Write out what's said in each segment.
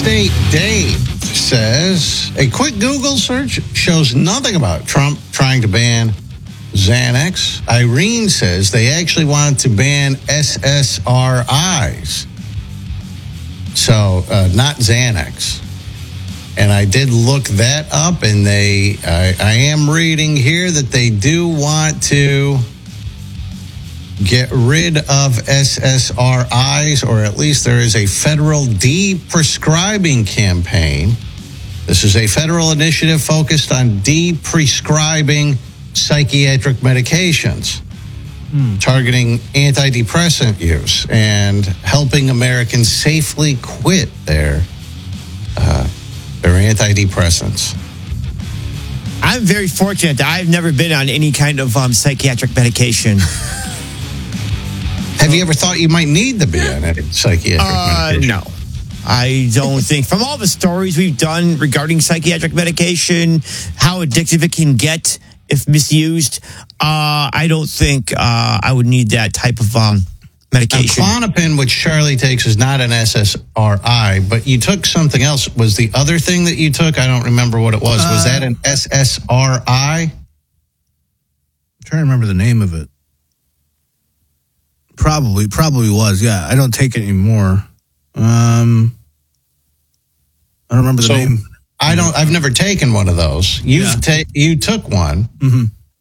State Dave says a quick Google search shows nothing about Trump trying to ban Xanax. Irene says they actually wanted to ban SSRIs. So, not Xanax. And I did look that up, and I am reading here that they do want to get rid of SSRIs, or at least there is a federal de-prescribing campaign. This is a federal initiative focused on de-prescribing psychiatric medications, targeting antidepressant use and helping Americans safely quit their antidepressants. I'm very fortunate that I've never been on any kind of psychiatric medication. Have you ever thought you might need to be on any psychiatric medication? No. I don't think. From all the stories we've done regarding psychiatric medication, how addictive it can get if misused, I don't think I would need that type of medication. Klonopin, which Charlie takes, is not an SSRI, but you took something else. Was the other thing that you took? I don't remember what it was. Was that an SSRI? I'm trying to remember the name of it. Probably was. Yeah, I don't take it anymore. I don't remember the name. I've never taken one of those. You took one. Mm-hmm.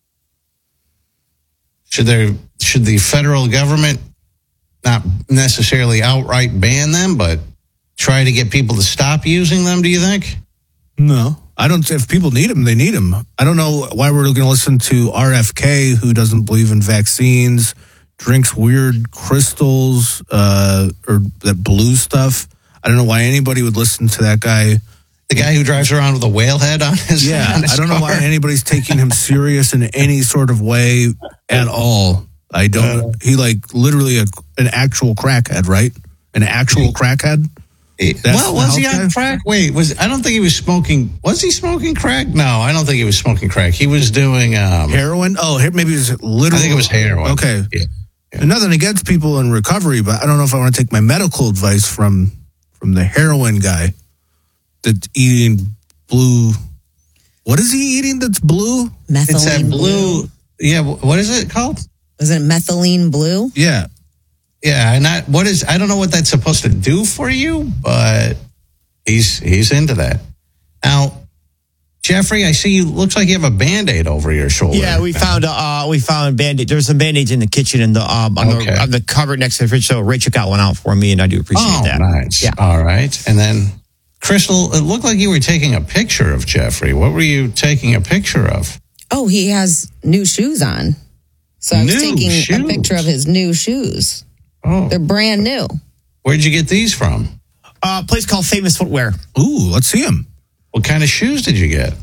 Should the federal government not necessarily outright ban them, but try to get people to stop using them, do you think? No. I don't. If people need them, they need them. I don't know why we're going to listen to RFK, who doesn't believe in vaccines, drinks weird crystals, or that blue stuff. I don't know why anybody would listen to that guy. The guy who drives around with a whale head on his I don't know why anybody's taking him serious in any sort of way at all. I don't. He literally an actual crackhead, right? An actual crackhead. Was he on crack? Wait, I don't think he was smoking. Was he smoking crack? No, I don't think he was smoking crack. He was doing heroin. Oh, maybe it was literally. I think it was heroin. Okay. Yeah. Nothing against people in recovery, but I don't know if I want to take my medical advice from the heroin guy that's eating blue. What is he eating that's blue? Methylene it's that blue. Yeah, what is it called? Is it methylene blue? Yeah. Yeah, I don't know what that's supposed to do for you, but he's into that. Now, Jeffrey, I see looks like you have a Band-Aid over your shoulder. Yeah, we found Band-Aid. There's some Band-Aids in the kitchen and on the cupboard next to the fridge. So Rachel got one out for me, and I do appreciate that. Nice. Yeah. All right. And then, Crystal, it looked like you were taking a picture of Jeffrey. What were you taking a picture of? Oh, he has new shoes on. So I was taking a picture of his new shoes. Oh. They're brand new. Where'd you get these from? A place called Famous Footwear. Ooh, let's see them. What kind of shoes did you get?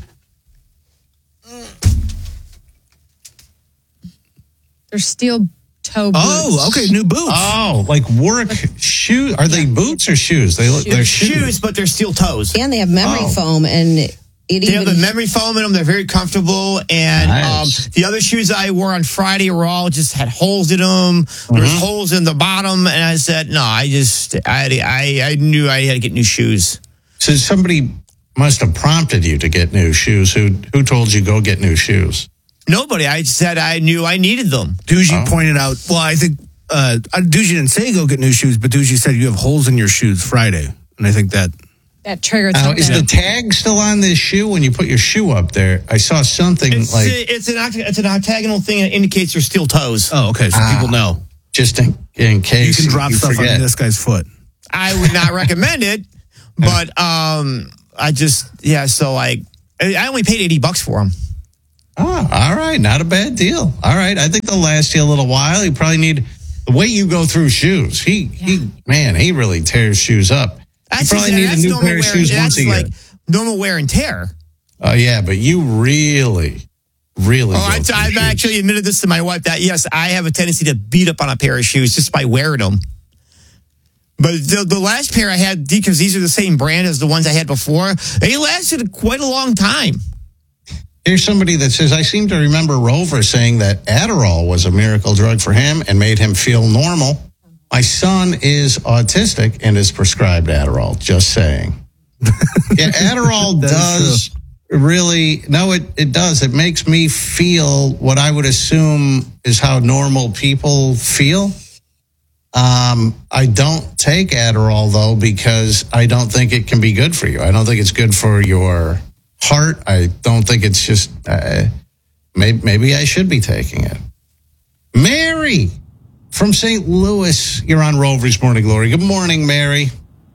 They're steel toe boots. Oh, okay, new boots. Oh, like work shoes. Are they boots or shoes? They're shoes, but they're steel toes. And they have memory foam, and they have the memory foam in them. They're very comfortable. And nice. The other shoes I wore on Friday were all just had holes in them. There's holes in the bottom. And I said, no, I knew I had to get new shoes. So somebody must have prompted you to get new shoes. Who told you go get new shoes? Nobody. I said I knew I needed them. Doogie pointed out, well, I think Doogie didn't say go get new shoes, but Doogie said you have holes in your shoes Friday. And I think that triggered something. Is the tag still on this shoe when you put your shoe up there? I saw something it's an octagonal thing that indicates your steel toes. Oh, okay. So people know. Just in case you can drop stuff on this guy's foot. I would not recommend it, but I only paid $80 for them. Oh, all right. Not a bad deal. All right. I think they'll last you a little while. You probably need the way you go through shoes. He really tears shoes up. You probably need a new pair of shoes once a year. That's like normal wear and tear. Oh, yeah, but you really. I've actually admitted this to my wife that, yes, I have a tendency to beat up on a pair of shoes just by wearing them. But the last pair I had, because these are the same brand as the ones I had before, they lasted quite a long time. Here's somebody that says, I seem to remember Rover saying that Adderall was a miracle drug for him and made him feel normal. My son is autistic and is prescribed Adderall, just saying. Yeah, Adderall does really. No, it does. It makes me feel what I would assume is how normal people feel. I don't take Adderall, though, because I don't think it can be good for you. I don't think it's good for your heart. I don't think it's just, maybe I should be taking it. Mary from St. Louis, you're on Rover's Morning Glory. Good morning, Mary.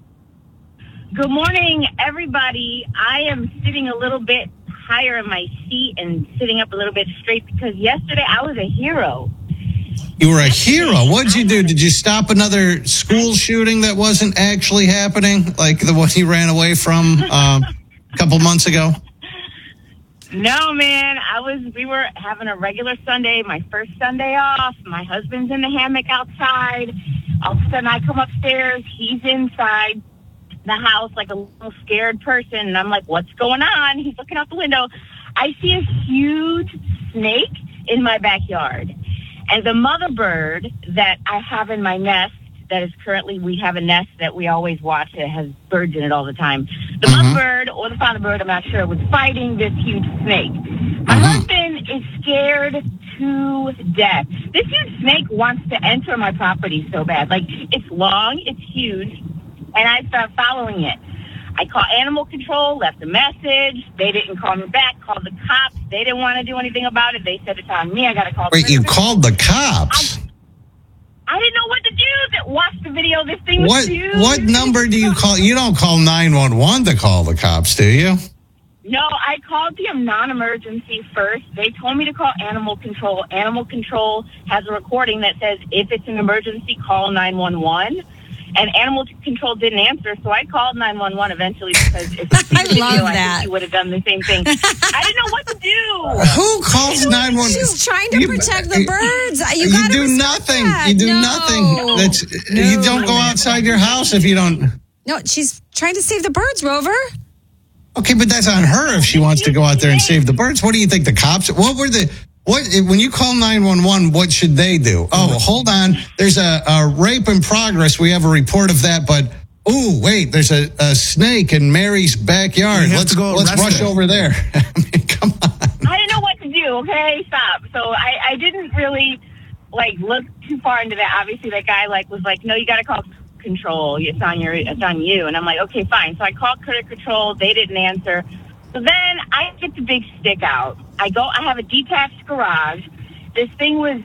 Good morning, everybody. I am sitting a little bit higher in my seat and sitting up a little bit straight because yesterday I was a hero. You were a hero. What'd you do? Did you stop another school shooting that wasn't actually happening, like the one you ran away from a couple months ago? No, man. We were having a regular Sunday, my first Sunday off. My husband's in the hammock outside. All of a sudden I come upstairs. He's inside the house like a little scared person. And I'm like, what's going on? He's looking out the window. I see a huge snake in my backyard. And the mother bird that I have in my nest, that is currently, we have a nest that we always watch that has birds in it all the time. The mother bird or the father bird, I'm not sure, was fighting this huge snake. My husband is scared to death. This huge snake wants to enter my property so bad. Like, it's long, it's huge, and I start following it. I call animal control, left a message. They didn't call me back, called the cops. They didn't want to do anything about it. They said it's on me. I got to call the Wait, you called the cops? I didn't know what to do. Watch the video. This thing was huge. What number do you call? You don't call 911 to call the cops, do you? No, I called the non-emergency first. They told me to call animal control. Animal control has a recording that says if it's an emergency, call 911. And animal control didn't answer, so I called 911 eventually because if it's I love that. I think you would have done the same thing. I didn't know what to do. Who calls 911? She's trying to protect the birds. You do nothing. You do nothing. You don't go outside your house if you don't. No, she's trying to save the birds, Rover. Okay, but that's on her if she wants to go out there and save the birds. What do you think the cops? When you call 911, what should they do? Oh, hold on. There's a rape in progress. We have a report of that, but wait, there's a snake in Mary's backyard. Let's rush over there. I mean, come on. I didn't know what to do. Okay, stop. So I didn't really look too far into that. Obviously, that guy was like, no, you got to call control. It's on you. And I'm like, okay, fine. So I called critter control. They didn't answer. So then I get the big stick out. I have a detached garage. This thing was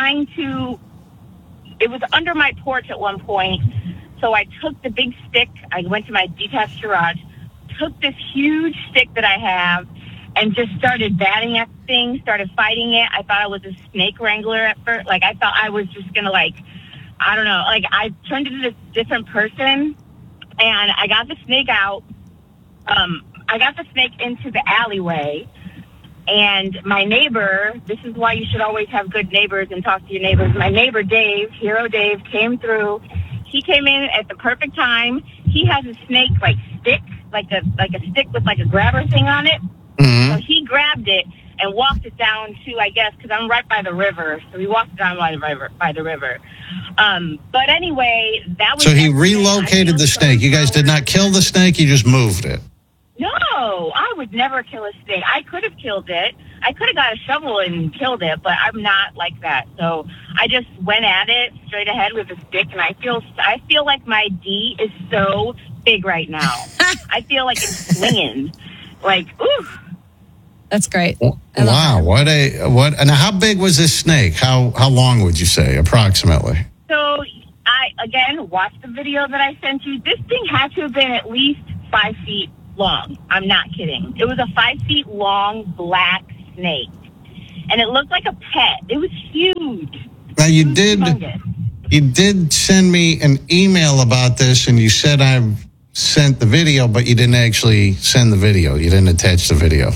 it was under my porch at one point. So I took the big stick. I went to my detached garage, took this huge stick that I have, and just started batting at the thing, started fighting it. I thought I was a snake wrangler at first. I thought I was just going to, I don't know. I turned into this different person, and I got the snake out. I got the snake into the alleyway, and my neighbor, this is why you should always have good neighbors and talk to your neighbors. My neighbor, Dave, Hero Dave, came through. He came in at the perfect time. He has a snake, stick, like a stick with a grabber thing on it. Mm-hmm. So he grabbed it and walked it down to, I guess, because I'm right by the river. So he walked it down by the river. But anyway, that was... So he relocated the snake. You guys did not kill the snake, you just moved it. No, I would never kill a snake. I could have killed it. I could have got a shovel and killed it, but I'm not like that. So I just went at it straight ahead with a stick, and I feel like my D is so big right now. I feel like it's swinging. Ooh. That's great. Wow, what? And how big was this snake? How long would you say, approximately? So I again watched the video that I sent you. This thing had to have been at least 5 feet long. I'm not kidding. It was a 5 feet long black snake, and it looked like a pet. It was huge. Now you did send me an email about this, and you said I sent the video, but you didn't actually send the video. You didn't attach the video.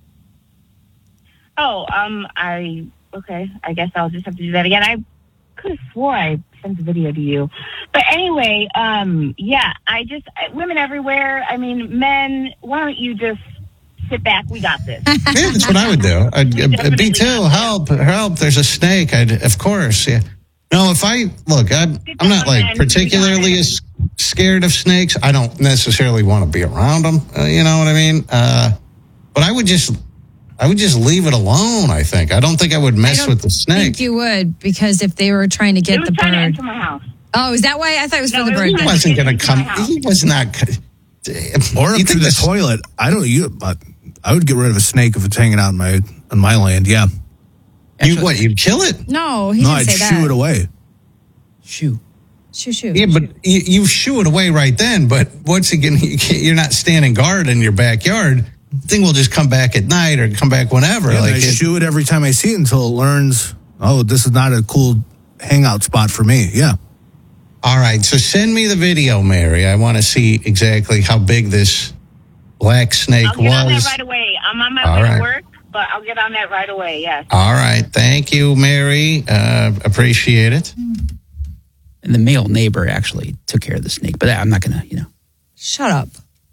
Oh, okay. I guess I'll just have to do that again. I could have swore I sent the video to you. But anyway, yeah, women everywhere. I mean, men, why don't you just sit back? We got this. Yeah, that's what I would do. B2, help. There's a snake. Of course, yeah. No, I'm not like particularly scared of snakes. I don't necessarily want to be around them. You know what I mean? But I would just leave it alone. I think. I don't think I would mess with the snake. I think you would, because if they were trying to get the trying to bird. enter my house. Oh, is that why? I thought it was for the bird. He wasn't going to come. He was not. Or up to the toilet. I would get rid of a snake if it's hanging out on my land. Yeah. You'd kill it? No, he didn't I'd say that. shoo it away. Shoo. Yeah, but you shoo it away right then. But once again, you're not standing guard in your backyard. The thing will just come back at night or come back whenever. Yeah, I shoo it every time I see it until it learns, oh, this is not a cool hangout spot for me. Yeah. All right, so send me the video, Mary. I want to see exactly how big this black snake I'll get on that was. right away. I'm on my way to work, but I'll get on that right away, yes. All right, thank you, Mary. Appreciate it. And the male neighbor actually took care of the snake, but I'm not going to, Shut up.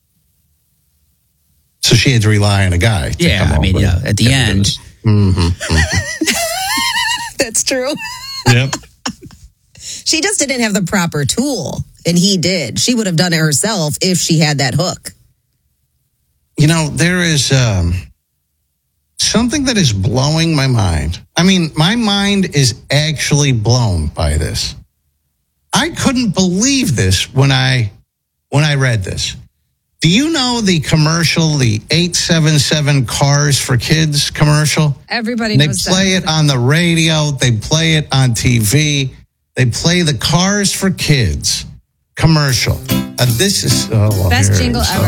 So she had to rely on a guy. Yeah, I mean, at the end. That's true. Yep. She just didn't have the proper tool, and he did. She would have done it herself if she had that hook. You know, there is something that is blowing my mind. I mean, my mind is actually blown by this. I couldn't believe this when I read this. Do you know the commercial, the 877 Cars for Kids commercial? Everybody knows that. They play it on the radio. They play it on TV. They play the Cars for Kids commercial. This is best jingle ever.